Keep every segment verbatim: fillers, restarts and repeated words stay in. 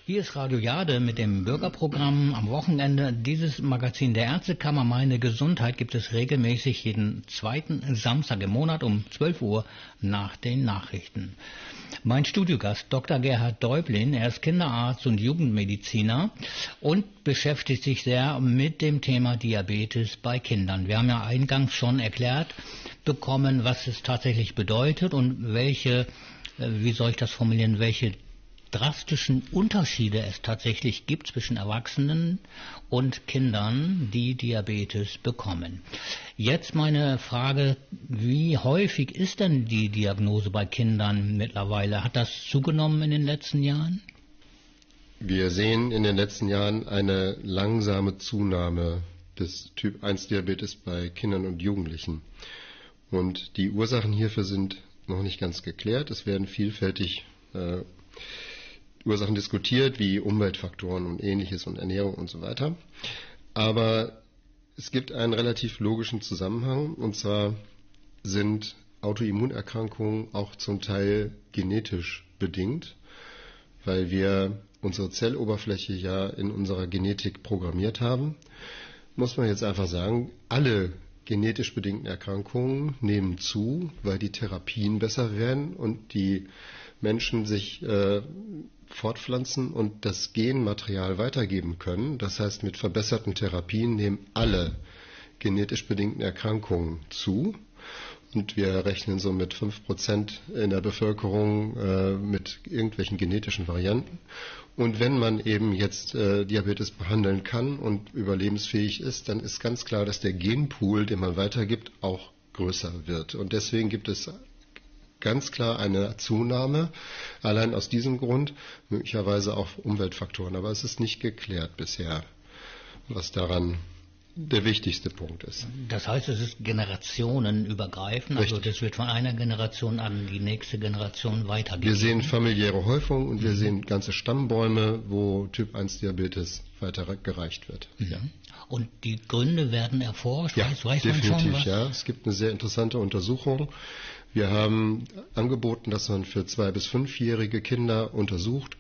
Hier ist Radio Jade mit dem Bürgerprogramm am Wochenende. Dieses Magazin der Ärztekammer Meine Gesundheit gibt es regelmäßig jeden zweiten Samstag im Monat um zwölf Uhr nach den Nachrichten. Mein Studiogast Doktor Gerhard Däublin, er ist Kinderarzt und Jugendmediziner und beschäftigt sich sehr mit dem Thema Diabetes bei Kindern. Wir haben ja eingangs schon erklärt bekommen, was es tatsächlich bedeutet und welche, wie soll ich das formulieren, welche drastischen Unterschiede es tatsächlich gibt zwischen Erwachsenen und Kindern, die Diabetes bekommen. Jetzt meine Frage, wie häufig ist denn die Diagnose bei Kindern mittlerweile? Hat das zugenommen in den letzten Jahren? Wir sehen in den letzten Jahren eine langsame Zunahme des Typ eins Diabetes bei Kindern und Jugendlichen. Und die Ursachen hierfür sind noch nicht ganz geklärt. Es werden vielfältig äh, Ursachen diskutiert, wie Umweltfaktoren und Ähnliches und Ernährung und so weiter. Aber es gibt einen relativ logischen Zusammenhang, und zwar sind Autoimmunerkrankungen auch zum Teil genetisch bedingt, weil wir unsere Zelloberfläche ja in unserer Genetik programmiert haben. Muss man jetzt einfach sagen, alle genetisch bedingten Erkrankungen nehmen zu, weil die Therapien besser werden und die Menschen sich äh, fortpflanzen und das Genmaterial weitergeben können. Das heißt, mit verbesserten Therapien nehmen alle genetisch bedingten Erkrankungen zu. Und wir rechnen so mit fünf Prozent in der Bevölkerung äh, mit irgendwelchen genetischen Varianten. Und wenn man eben jetzt äh, Diabetes behandeln kann und überlebensfähig ist, dann ist ganz klar, dass der Genpool, den man weitergibt, auch größer wird. Und deswegen gibt es ganz klar eine Zunahme, allein aus diesem Grund, möglicherweise auch Umweltfaktoren. Aber es ist nicht geklärt bisher, was daran der wichtigste Punkt ist. Das heißt, es ist generationenübergreifend, also das wird von einer Generation an die nächste Generation weitergegeben. Wir sehen familiäre Häufung und mhm. wir sehen ganze Stammbäume, wo Typ eins Diabetes weitergereicht wird. Mhm. Ja. Und die Gründe werden erforscht? Ja, weiß, weiß definitiv, man schon was? Ja. Es gibt eine sehr interessante Untersuchung. Wir haben angeboten, dass man für zwei- bis fünfjährige Kinder untersucht,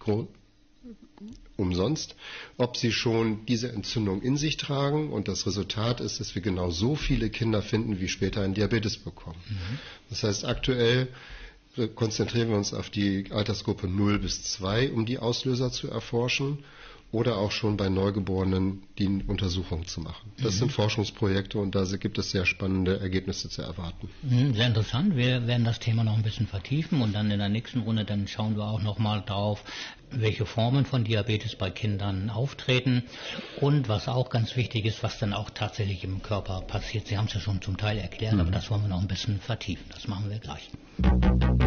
umsonst, ob sie schon diese Entzündung in sich tragen, und das Resultat ist, dass wir genau so viele Kinder finden, wie später einen Diabetes bekommen. Mhm. Das heißt, aktuell konzentrieren wir uns auf die Altersgruppe null bis zwei, um die Auslöser zu erforschen, oder auch schon bei Neugeborenen die Untersuchung zu machen. Das mhm. sind Forschungsprojekte und da gibt es sehr spannende Ergebnisse zu erwarten. Mhm, sehr interessant. Wir werden das Thema noch ein bisschen vertiefen und dann in der nächsten Runde dann schauen wir auch noch mal drauf, welche Formen von Diabetes bei Kindern auftreten und was auch ganz wichtig ist, was dann auch tatsächlich im Körper passiert. Sie haben es ja schon zum Teil erklärt, mhm. aber das wollen wir noch ein bisschen vertiefen. Das machen wir gleich.